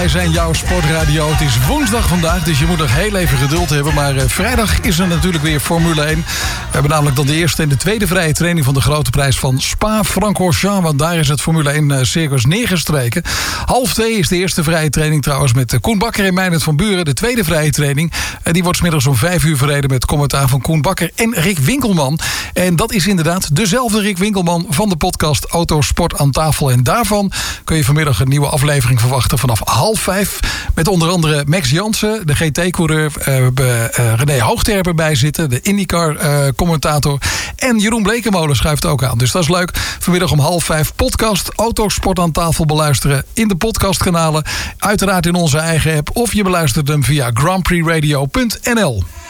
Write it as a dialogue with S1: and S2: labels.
S1: wij zijn jouw sportradio. Het is woensdag vandaag, dus je moet nog heel even geduld hebben. Maar vrijdag is er natuurlijk weer Formule 1. We hebben namelijk dan de eerste en de tweede vrije training van de grote prijs van Spa-Francorchamps. Want daar is het Formule 1 circus neergestreken. 1:30 is de eerste vrije training trouwens met Koen Bakker en Meijnerd van Buren. De tweede vrije training, die wordt 's middags om 5 uur verreden met commentaar van Koen Bakker en Rick Winkelman. En dat is inderdaad dezelfde Rick Winkelman van de podcast Autosport aan tafel. En daarvan kun je vanmiddag een nieuwe aflevering verwachten vanaf 4:30. Met onder andere Max Jansen, de GT-coureur. René Hoogterp erbij zitten, de IndyCar-commentator. En Jeroen Blekemolen schuift ook aan. Dus dat is leuk. Vanmiddag om 4:30 podcast Autosport aan tafel beluisteren in de podcastkanalen. Uiteraard in onze eigen app. Of je beluistert hem via grandprixradio.nl.